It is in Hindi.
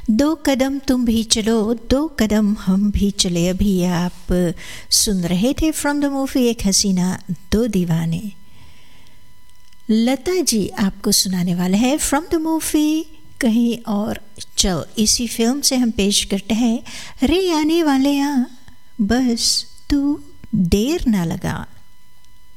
दो कदम तुम भी चलो, दो कदम हम भी चले। अभी आप सुन रहे थे फ्रॉम द मूवी एक हसीना दो दीवाने। लता जी आपको सुनाने वाले हैं फ्रॉम द मूवी कहीं और चल। इसी फिल्म से हम पेश करते हैं रे आने वाले आ, बस तू देर ना लगा।